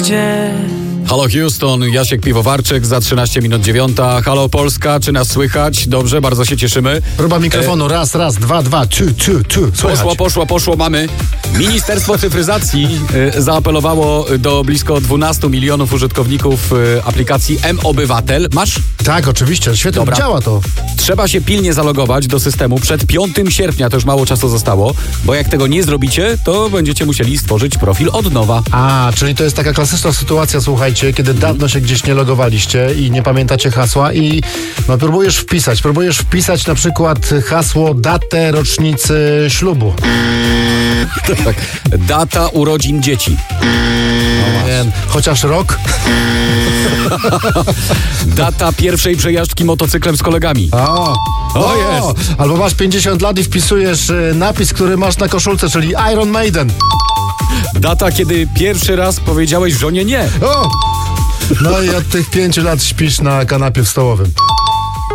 gdzie. Halo Houston, Jasiek Piwowarczyk za 13 minut 9. Halo Polska, czy nas słychać? Dobrze, bardzo się cieszymy. Próba mikrofonu, raz, 2, 2, słychać. Poszło, mamy. Ministerstwo Cyfryzacji zaapelowało do blisko 12 milionów użytkowników aplikacji M-Obywatel. Masz? Tak, oczywiście, świetnie działa to. Trzeba się pilnie zalogować do systemu przed 5 sierpnia, to już mało czasu zostało, bo jak tego nie zrobicie, to będziecie musieli stworzyć profil od nowa. A, czyli to jest taka klasyczna sytuacja, słuchajcie, kiedy dawno się gdzieś nie logowaliście i nie pamiętacie hasła i próbujesz wpisać na przykład hasło, datę rocznicy ślubu. Tak, data urodzin dzieci. Chociaż rok. Data pierwszej przejażdżki motocyklem z kolegami. Jest. Albo masz 50 lat i wpisujesz napis, który masz na koszulce, czyli Iron Maiden. Data, kiedy pierwszy raz powiedziałeś żonie nie. No i od tych 5 lat śpisz na kanapie w stołowym.